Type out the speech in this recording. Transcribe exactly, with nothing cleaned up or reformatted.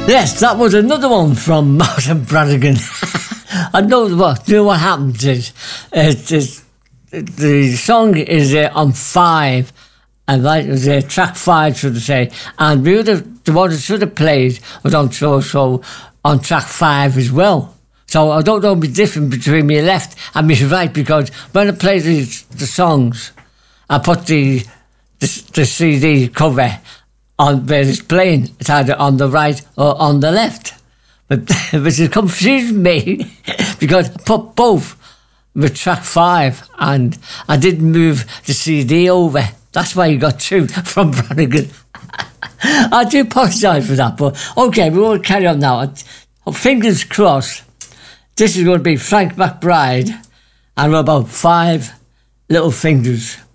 Yes, that was another one from Martin Branigan. I know what. You know what happens is, it is the song is uh, on five, and that was uh, track five, should I say, and the other, the one that should have played was on so so on track five as well. So I don't know the difference between my left and my right, because when I play the the songs, I put the the, the C D cover on where it's playing. It's either on the right or on the left. But which has confused me because I put both with track five and I didn't move the C D over. That's why you got two from Branigan. I do apologise for that, but okay, we won't carry on now. Fingers crossed. This is going to be Frank McBride and about five little fingers.